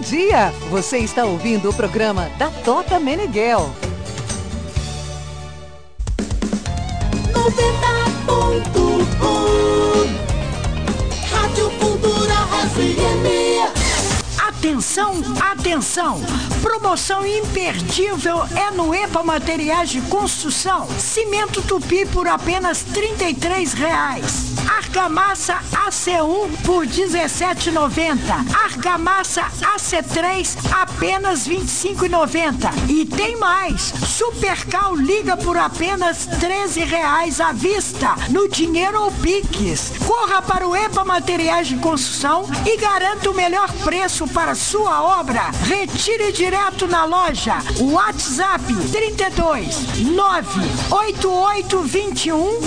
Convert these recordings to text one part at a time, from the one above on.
dia! Você está ouvindo o programa da Tota Meneghel. 90.1 Rádio Cultura FM. Atenção, atenção! Promoção imperdível é no EPA Materiais de Construção. Cimento Tupi por apenas R$33. Argamassa AC1 por R$17,90. Argamassa AC3 apenas R$25,90. E tem mais! Supercal Liga por apenas R$13 à vista, no dinheiro ou Pix. Corra para o EPA Materiais de Construção e garanta o melhor preço para sua obra. Retire direto na loja. WhatsApp 32 98821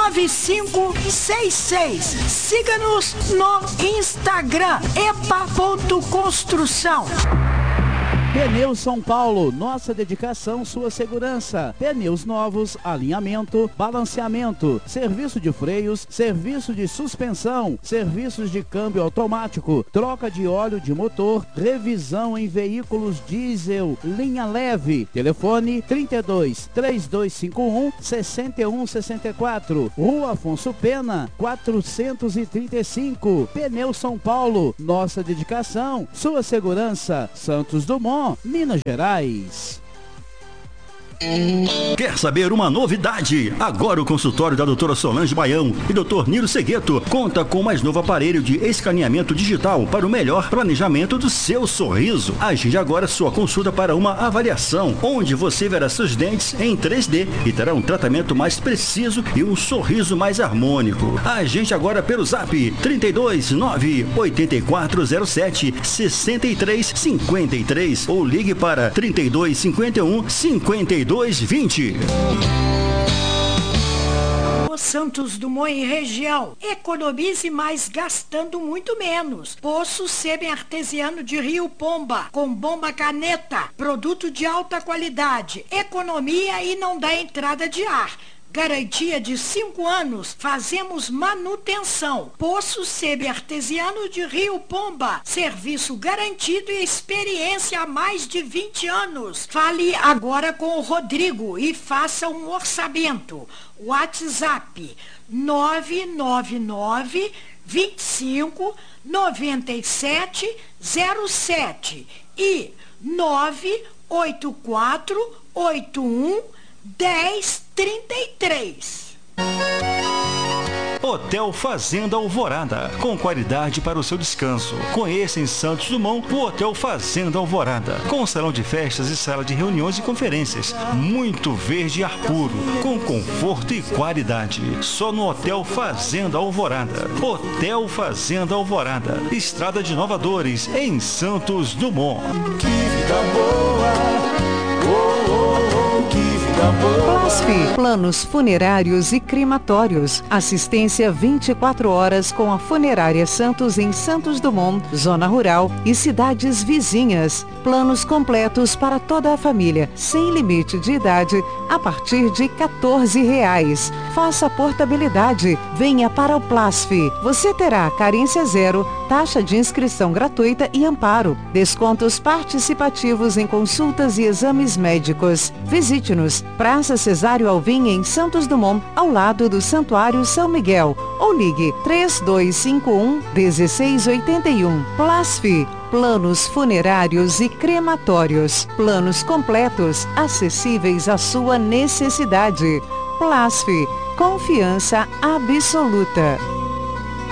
9566. Siga-nos no Instagram epa.construção. Pneus São Paulo, nossa dedicação, sua segurança. Pneus novos, alinhamento, balanceamento, serviço de freios, serviço de suspensão, serviços de câmbio automático, troca de óleo de motor, revisão em veículos diesel, linha leve. Telefone 32 3251 6164. Rua Afonso Pena, 435. Pneus São Paulo, nossa dedicação, sua segurança. Santos Dumont, Minas Gerais. Quer saber uma novidade? Agora o consultório da doutora Solange Baião e doutor Nilo Segueto conta com o mais novo aparelho de escaneamento digital para o melhor planejamento do seu sorriso. Agende agora sua consulta para uma avaliação, onde você verá seus dentes em 3D e terá um tratamento mais preciso e um sorriso mais harmônico. Agende agora pelo zap 32 98407 6353 ou ligue para 3251 5220. Santos Dumont e região. Economize mais gastando muito menos. Poço semi-artesiano de Rio Pomba, com bomba caneta, produto de alta qualidade, economia e não dá entrada de ar. Garantia de 5 anos. Fazemos manutenção. Poço semi-artesiano de Rio Pomba. Serviço garantido e experiência há mais de 20 anos. Fale agora com o Rodrigo e faça um orçamento. WhatsApp 999 25 97 07 e 984 81 1033. Hotel Fazenda Alvorada, com qualidade para o seu descanso. Conheça em Santos Dumont o Hotel Fazenda Alvorada, com salão de festas e sala de reuniões e conferências. Muito verde e ar puro, com conforto e qualidade. Só no Hotel Fazenda Alvorada. Hotel Fazenda Alvorada, Estrada de Inovadores, em Santos Dumont. Que vida boa, que vida boa. Plasfi, planos funerários e crematórios. Assistência 24 horas com a Funerária Santos em Santos Dumont, Zona Rural e cidades vizinhas. Planos completos para toda a família, sem limite de idade, a partir de R$14. Faça portabilidade. Venha para o Plasfi. Você terá carência zero, taxa de inscrição gratuita e amparo. Descontos participativos em consultas e exames médicos. Visite-nos, Praça Cesário Alvim, em Santos Dumont, ao lado do Santuário São Miguel. Ou ligue 3251-1681. Plasfi, planos funerários e crematórios. Planos completos, acessíveis à sua necessidade. Plasfi, confiança absoluta.